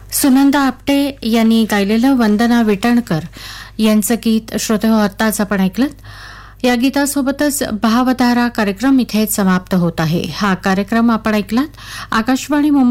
सुनंदा आपटे यांनी गायलेलं वंदना विटणकर यांचं गीत श्रोते आत्ताच आपण ऐकलं. या गीतासोबतच भावधारा कार्यक्रम इथे समाप्त होत आहे. हा कार्यक्रम आपण ऐकलात आकाशवाणी मुंबई